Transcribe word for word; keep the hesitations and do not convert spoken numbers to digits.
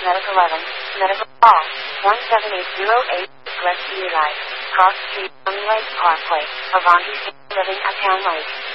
Medical eleven, Medical Call, one seven eight zero eight, Rescue Life, Cross Street, Young Lake Parkway, Avanti, Living at Town Lake.